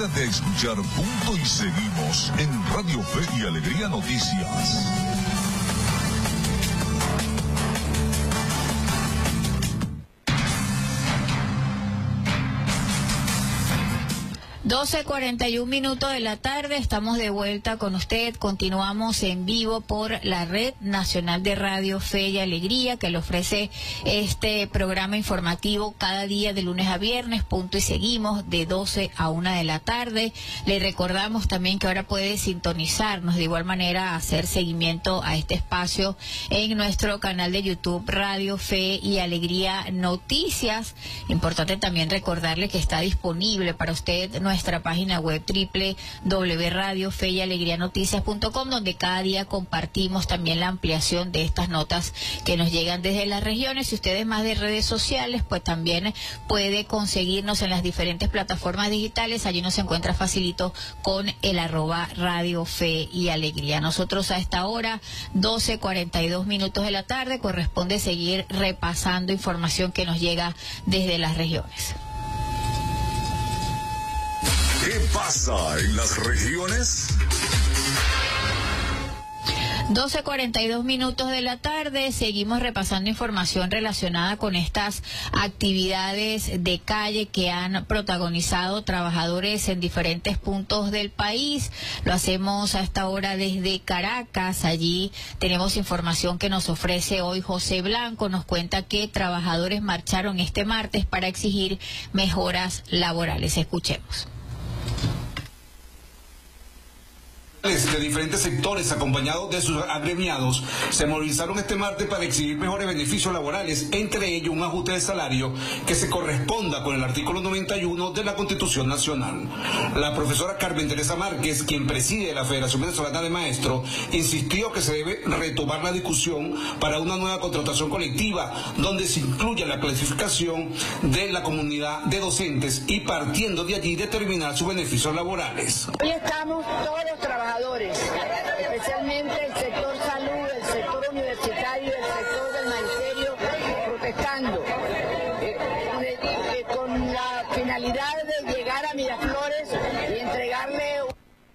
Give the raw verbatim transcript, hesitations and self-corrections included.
Prepárate a escuchar Punto y Seguimos en Radio Fe y Alegría Noticias. doce cuarenta y un minutos de la tarde, estamos de vuelta con usted, continuamos en vivo por la Red Nacional de Radio Fe y Alegría, que le ofrece este programa informativo cada día de lunes a viernes, Punto y Seguimos, de doce a una de la tarde. Le recordamos también que ahora puede sintonizarnos, de igual manera hacer seguimiento a este espacio en nuestro canal de YouTube, Radio Fe y Alegría Noticias. Importante también recordarle que está disponible para usted nuestra nuestra página web doble u doble u doble u punto radio fe y alegría noticias punto com, donde cada día compartimos también la ampliación de estas notas que nos llegan desde las regiones. Si usted es más de redes sociales, pues también puede conseguirnos en las diferentes plataformas digitales. Allí nos encuentra facilito con el arroba Radio Fe y Alegría. Nosotros a esta hora, doce cuarenta y dos minutos de la tarde, corresponde seguir repasando información que nos llega desde las regiones. ¿Qué pasa en las regiones? doce cuarenta y dos minutos de la tarde, seguimos repasando información relacionada con estas actividades de calle que han protagonizado trabajadores en diferentes puntos del país. Lo hacemos a esta hora desde Caracas. Allí tenemos información que nos ofrece hoy José Blanco. Nos cuenta que trabajadores marcharon este martes para exigir mejoras laborales. Escuchemos. De diferentes sectores, acompañados de sus agremiados, se movilizaron este martes para exigir mejores beneficios laborales, entre ellos un ajuste de salario que se corresponda con el artículo noventa y uno de la Constitución Nacional. La profesora Carmen Teresa Márquez, quien preside la Federación Venezolana de Maestros, insistió que se debe retomar la discusión para una nueva contratación colectiva, donde se incluya la clasificación de la comunidad de docentes y, partiendo de allí, determinar sus beneficios laborales. Hoy estamos todos los trabajadores, especialmente el sector salud, el sector universitario, el sector del magisterio, protestando eh, eh, eh, con la finalidad de llegar a Miraflores y entregarle